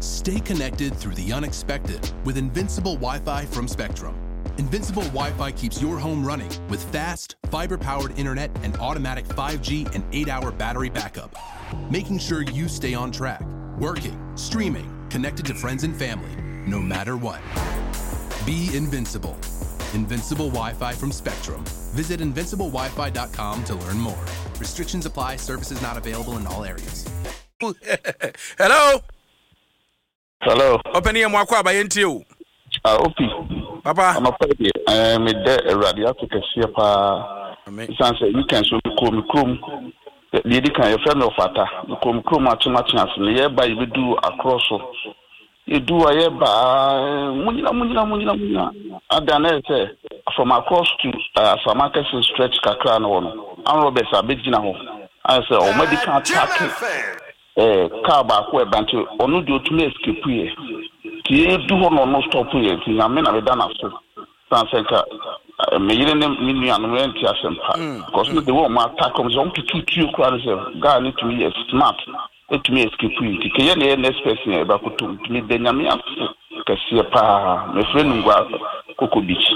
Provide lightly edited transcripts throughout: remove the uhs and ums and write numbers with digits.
Stay connected through the unexpected with Invincible Wi-Fi from Spectrum. Invincible Wi-Fi keeps your home running with fast, fiber-powered internet and automatic 5G and 8-hour battery backup, making sure you stay on track, working, streaming, connected to friends and family, no matter what. Be invincible. Invincible Wi-Fi from Spectrum. Visit invinciblewifi.com to learn more. Restrictions apply. Services not available in all areas. Hello. Hello. Open your mouth by NTO. Opi. Papa. I'm a party. I'm a dead radio Africa Siapa. Sanse, you can so come. The lady can your friend of Fata. Come at much chance. Nearby you do across. You do a year by Munina. Adane say from across to Samakes stretch Kakran on. I'm Roberts a big dinner. I say, oh, medical attack. Car back where Bantu, or no do to me escape here. He do no stop here. I mean, I've done after Sanseca. Million went to us because the woman attack comes on to 2 crowds. God need to be a smart. Let me escape you. Can you next person about to meet Benjamin? Cassiapa, my friend, Coco Beach.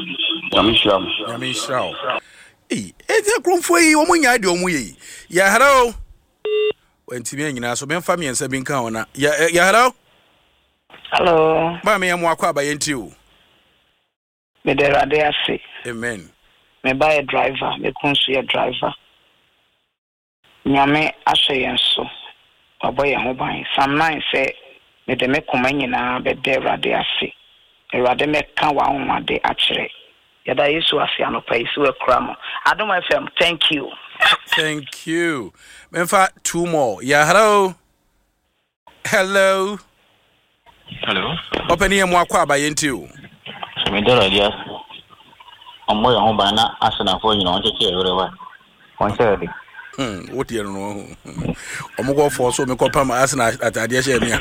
Yamisha. Hey, it's a room for you. Yeah, hello. When Timmy and so Ben Family and Sabin Kawana. Yeah, hello. Hello. Mammy, I'm Waka by NTU. Me there are there say. Amen. Me buy a driver, me consi a driver. Nyame ashe yenso. Oboye ho ban. Sam 9 say me de me koma nyina be there are there say. Erade me kan wa ho ade akire. Yada Yesu ase anopa Yesu ekramo. Adom FM, thank you. Thank you. Memfa 2 more. Yeah, hello. Hello. Hello. Open your mouth by NTU. Me there ideas. I'm more home by now. Asana for you know, just everywhere. One Saturday. What do you know? I'm going to for so me call Pama Asana at Adia Shemia.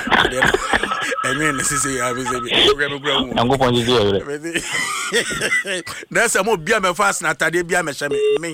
I mean, this is a I'm going to do it. That's a more beer fast, not a beer machine.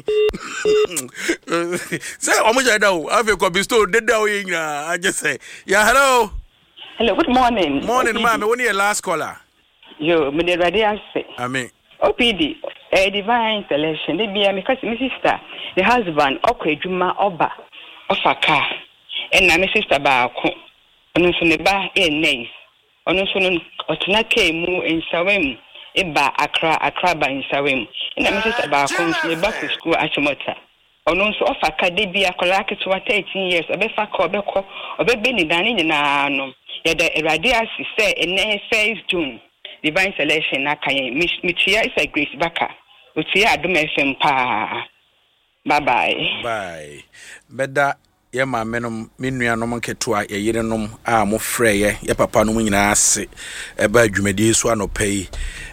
Say, how much I know? I've got bestowed dead down. I just say, yeah, hello. Hello, good morning. Morning, ma'am. When you last caller? You, me the radio say. I mean, OPD, a divine selection. They be because my sister, the husband, okay, Juma Oba, of a car, and my sister Bako, and also the bar in Nays, and also Otunake Mu in Sawem, Eba Accra by in Sawem, and my sister Bako, the back to school at Chimota. On also of a cadebia collected to 18 years, a befa cobeko, or Benny Danny in Anum. Yet the radias say in says June. Divine selection, Nakaye, Michia is a Grace Baka. Utia Adum FM pa. Bye bye. Bye. Beda, ye ma menum, minua no manketua, ye yerenom, mo freye, ye papa no nyina ase, eba dwumedi so anopai.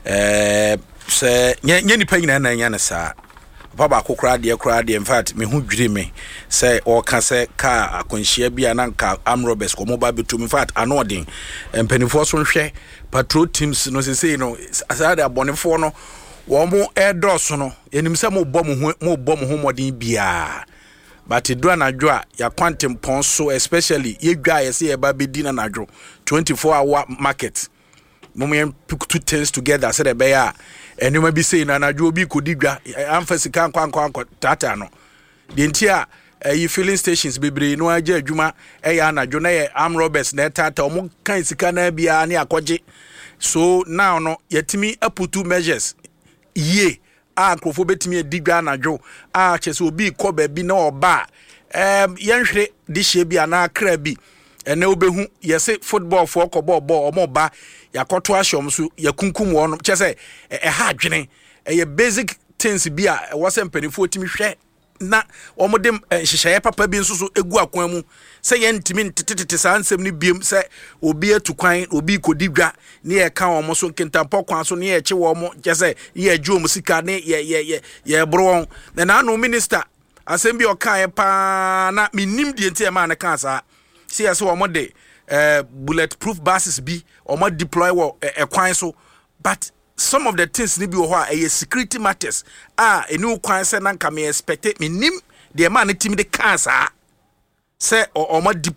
Se, nye nipa nyina na nya ne saa. Papa kokra de in fact me hu dwiri me say o ka say ka akonhia bia na nka amrobes ko mobile betum in fact anodin empanifo so nhwe patrol teams no say no asade abonefo no wo mo airdrop no enim say mo bom ho modin bia but do anadwo a ya quantum pon so especially ye dwa ye say e ba bedi na nadwo 24-hour market moment put two things together said e be ya enuma bi say na anadwo bi kodidwa amfasika kwankwa tata no de ntia yi filling stations bebre no agya adwuma ya anadwo na ye am roberts na tata omo kan sika na bia na akoje so now no yetimi aputu measures ye akrofo betimi adigwa anadwo a chese obi ko ba bi na oba yenhwe de hye bia na akra bi ene obehu yese football for kobo omo ba yakoto ashom so yakunkum wo no chese ha adwene basic things bi a wose mpanifo timi hwe na omodem hyehyeye papa bi nso so egu akwan mu se ye ntimi ntetete sansem ni biem se obi atukwan obi kodidwa ne ye ka omo so kintampo kwan so ne ye che wo mo chese ye adwo mu sika ne ye bro na no minister asem bi o kan pa na minim die ntia ma na kan sa see as wo mo de bulletproof buses be or more deploy a kwan so but some of the things ni bi wo ho a security matters enu kwan se na nka me expect me nim the man team the cancer say or more